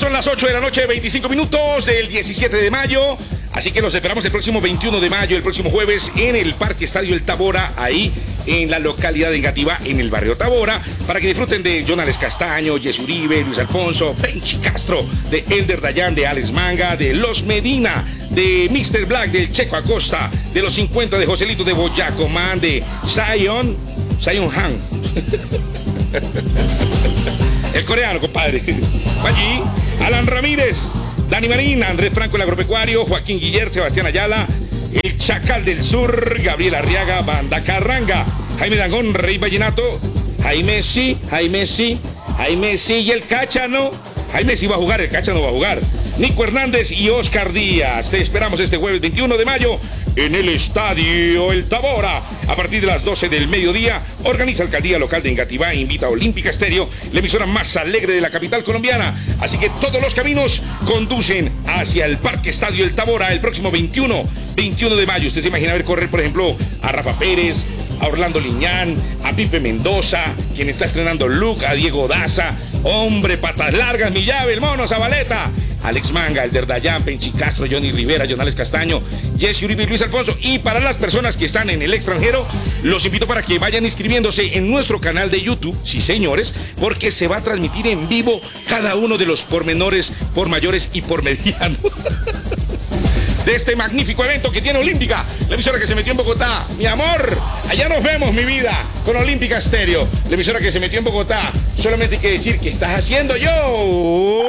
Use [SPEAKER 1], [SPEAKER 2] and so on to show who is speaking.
[SPEAKER 1] son las 8 de la noche, 25 minutos del 17 de mayo. Así que los esperamos el próximo 21 de mayo, el próximo jueves, en el Parque Estadio El Tabora, ahí en la localidad de Engativá, en el barrio Tabora, para que disfruten de Jonales Castaño, Jesse Uribe, Luis Alfonso, Penchi Castro, de Elder Dayan, de Alex Manga, de Los Medina, de Mr. Black, del Checo Acosta, de los 50 de Joselito de Boyaco Man, de Zion Han. El coreano, compadre. Allí, Alan Ramírez, Dani Marín, Andrés Franco el agropecuario, Joaquín Guiller, Sebastián Ayala, el Chacal del Sur, Gabriel Arriaga, Banda Carranga, Jaime Dangón, Rey Vallenato, Jaime sí y el Cacha no. Jaime sí va a jugar, el Cacha no va a jugar. Nico Hernández y Oscar Díaz. Te esperamos este jueves 21 de mayo en el Estadio El Tabora. A partir de las 12 del mediodía, organiza Alcaldía Local de Engativá e invita a Olímpica Estéreo, la emisora más alegre de la capital colombiana. Así que todos los caminos conducen hacia el Parque Estadio El Tabora el próximo 21 de mayo. Usted se imagina ver correr, por ejemplo, a Rafa Pérez, a Orlando Liñán, a Pipe Mendoza, quien está estrenando look, a Diego Daza, hombre, patas largas, mi llave, el mono Zabaleta, Alex Manga, Elder Dayan, Penchi Castro, Johnny Rivera, Jonales Castaño, Jesse Uribe y Luis Alfonso. Y para las personas que están en el extranjero, los invito para que vayan inscribiéndose en nuestro canal de YouTube, sí señores, porque se va a transmitir en vivo cada uno de los pormenores, por mayores y por medianos de este magnífico evento que tiene Olímpica, la emisora que se metió en Bogotá. Mi amor, allá nos vemos, mi vida, con Olímpica Estéreo, la emisora que se metió en Bogotá. Solamente hay que decir, ¿qué estás haciendo yo?